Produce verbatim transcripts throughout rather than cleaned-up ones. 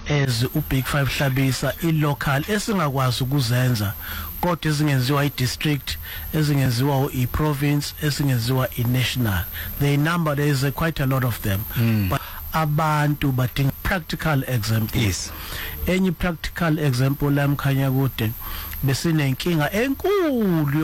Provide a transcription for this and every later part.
as u Big Five Hlabisa i local esingakwazi ukuzenza kodwa ezingenziwa i district ezingenziwa i province ezingenziwa i national. The number there is uh, quite a lot of them. Mm. But abantu badinga practical example. Yes. Any practical example lamkhanya kude besinenkinga enkulu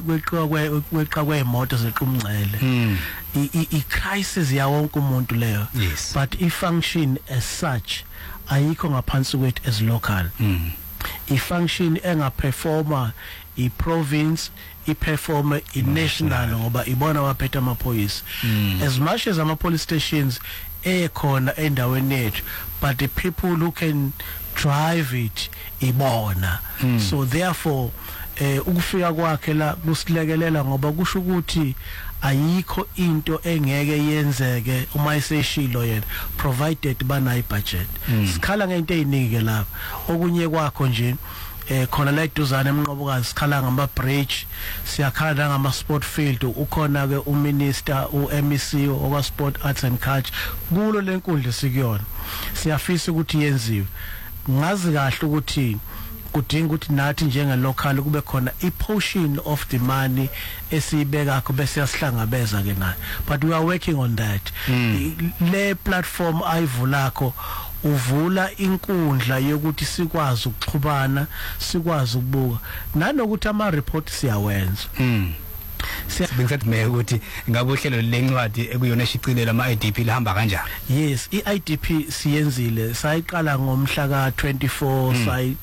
yokweqa kweemoto zequmncele. Mm. I crisis ya wonke umuntu leyo. Yes. But I function as such ayikho ngaphansi kwethu as local. Mm. I function enga performer I province I performer I national ngoba ibona waphetha amaphoyisa. Mm. As much as ama police stations ekhona endaweni yethu, but the people who can drive it ibona. Mm. So therefore eh ukufika kwakhe la kusilekelela ngoba kusho ukuthi ayikho into engeke yenzeke uma iseshilo yena provided banayi budget. Mm. Sikhala ngento eziningi lapha okunye kwakho nje eh khona la iduzana emnqobokazi sikhala ngama bridge siyakhala ngama sport field ukhona ke uminister uM E C okwa sport arts and culture kulo lenkundla sikuyona siyafisa ukuthi yenziwe ngazi kahle ukuthi kudinga ukuthi nathi njenge local kube khona I portion of the money esibeka ko bese yasihlangabeza ke nayo, but we are working on that. Mm. Le platform ayivulako uvula inkundla yokuthi sikwazi ukuxhubana sikwazi ukubuka nanokuthi ama report siyawenza. Mm. Bengisathi me ukuthi ngabe uhlelo lencwadi ekuyona eshiqilela ama I D P lihamba kanjani? Yes, I I D P siyenzile sayiqala ngomhla ka twenty-four. Mm. sayi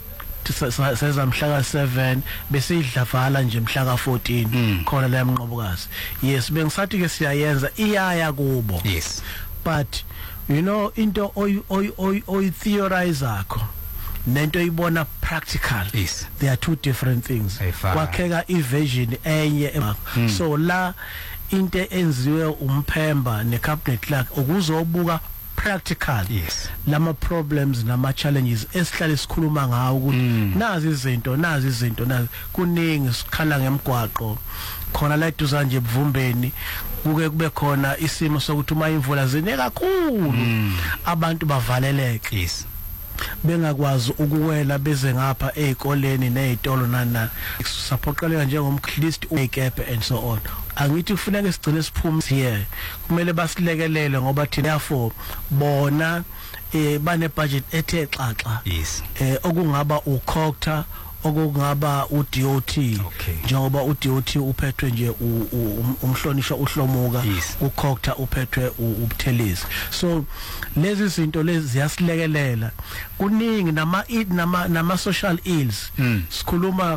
seza mhla ka seven bese idlavala nje mhla ka fourteen. Mm. Khona la emnqobokazi. Yes, bengisathi ke siyayenza iyaya kubo. Yes, but you know into oy oy oy oy theorize akho nento ibona practical. Yes, they are two different things. Kwakheka I vision enye. Mm. So la into enziwe umphemba ne cabinet lakhe ukuzobuka practical. Yes, lama problems nama challenges esihlale sikhuluma ngawo ukuthi mm. nazi izinto nazi izinto nazi kuningi sikhala ngemgwaqo khona la eduza nje ebuvumbeni kuke kube khona isimo sokuthi uma imvula zine kakhulu. Mm. abantu bavaleleke. Yes, bengakwazi ukuwela beze ngapha ezikoleni nezitolo nana supportkaleka njengomkhlist ukepe and so on. Angithi kufanele sigcine siphuma here kumele basilekelele ngoba thina therefore bona eh bane budget ethe xaxa. Yes, eh okungaba ukhokta okungaba u D O T. Okay. Njengoba u D O T uphethwe nje umhlonisha uhlomuka. Yes. Ukhokta uphethwe ubuthelisi. So lezi zinto lezi ziyasilekelela kuningi nama nama nama social ills. Mm. Sikhuluma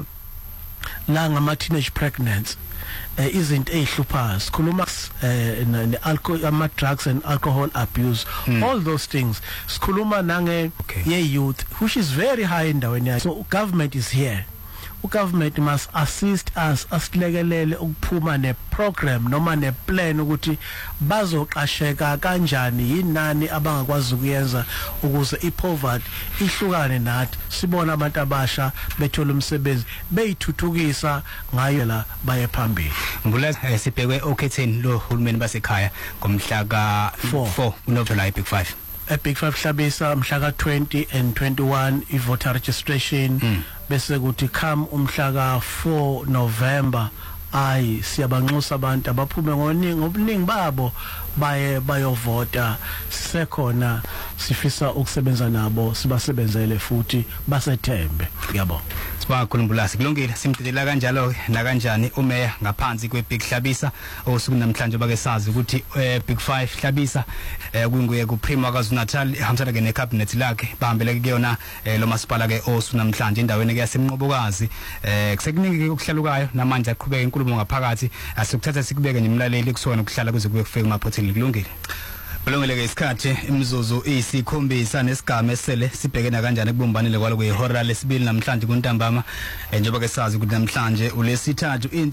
la ngama teenage pregnancy. Uh, izinto ezihluphayo sikhuluma eh ne alcohol ama drugs and alcohol abuse. Mm. All those things sikhuluma nange. Okay. Ye youth which is very high endaweni yakhe. So government is here. Government must assist us asilekelele ukuphuma ne program noma ne plan ukuthi bazoqasheka kanjani yinani abangakwazi ukuyenza ukuze I poverty ihlukane nathi sibona abantu abasha bethola umsebenzi beyithuthukisa ngayo la baye phambili. Ngula sibhekwe okhetheni lo hulumeni basekhaya ngomhla ka four uNovember Big Five. A Big Five Hlabisa mhla ka twenty and twenty-one I voter registration. Mm. Bese kuthi come umhla ka four November ayi siyabanxusa abantu abaphume ngoningi ngobuningi babo baye bayovota sisekhona sifisa ukusebenza nabo sibasebenzele futhi basethembe. Yabo Sibonga Khulumbulasi kulungile simdelela kanjalo na kanjani umeya ngaphansi kwe Big Hlabisa osuku namhlanje bake sazi ukuthi Big Five Hlabisa kunguye ku Prima KwaZulu-Natal hamsana ke ne cabinet lakhe bahambele kuyona lo masipala ke osuku namhlanje endaweni ke yasemnqobokazi kusekuningi ukuhlalukayo namanje aqhubeka inkulumo ngaphakathi asikuthatha sikubeke nemlaleli kusona ukuhlala kuze kube kufika emaphotheni kulungile. Kulungile ke isikhathi imizuzu iyisikhombisa nesigaba esele sibhekena kanjani kubumbanile kwalo kwehora lesibili namhlanje kuntambama njengoba ke sazi ukuthi namhlanje ulesithathu